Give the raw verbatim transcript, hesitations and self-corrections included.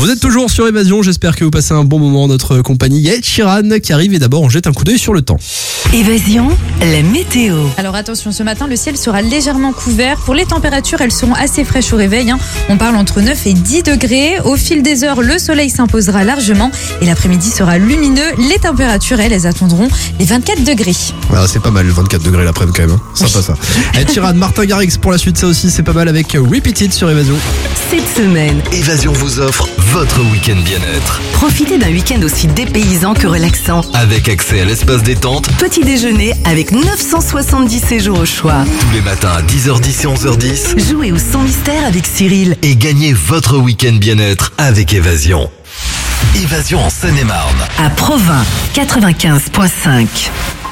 Vous êtes toujours sur Évasion, j'espère que vous passez un bon moment en notre compagnie. Il y a Ed Sheeran qui arrive et d'abord on jette un coup d'œil sur le temps. Évasion, la météo. Alors attention, ce matin le ciel sera légèrement couvert. Pour les températures, elles seront assez fraîches au réveil. Hein. On parle entre neuf et dix degrés. Au fil des heures, le soleil s'imposera largement et l'après-midi sera lumineux. Les températures, elles, elles attendront les vingt-quatre degrés. Ah, c'est pas mal, vingt-quatre degrés l'après-midi quand même. Hein. Sympa ça. Ed Sheeran, Martin Garrix pour la suite, ça aussi c'est pas mal avec Repeat It sur Évasion. Cette semaine, Évasion vous offre votre week-end bien-être. profitez d'un week-end aussi dépaysant que relaxant. Avec accès à l'espace détente Petit déjeuner avec neuf cent soixante-dix séjours au choix. tous les matins à dix heures dix et onze heures dix. Jouez au Sans Mystère avec Cyril. Et gagnez votre week-end bien-être avec Évasion. Évasion en Seine-et-Marne. À Provins, quatre-vingt-quinze virgule cinq.